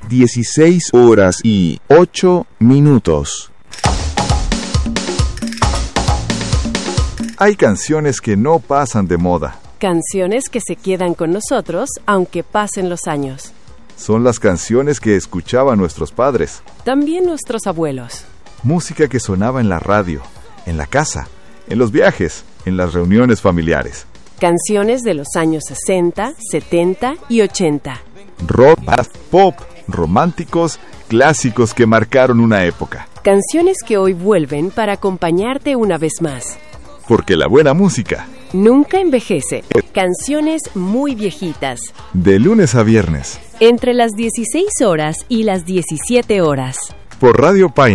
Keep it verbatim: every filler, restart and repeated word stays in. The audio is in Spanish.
dieciséis horas y ocho minutos. Hay canciones que no pasan de moda. Canciones que se quedan con nosotros aunque pasen los años. Son las canciones que escuchaban nuestros padres. También nuestros abuelos. Música que sonaba en la radio, en la casa, en los viajes, en las reuniones familiares. Canciones de los años sesenta, setenta y ochenta. Rock, pop, románticos, clásicos que marcaron una época. Canciones que hoy vuelven para acompañarte una vez más. Porque la buena música nunca envejece. Canciones muy viejitas. De lunes a viernes. Entre las dieciséis horas y las diecisiete horas. Por Radio Paine.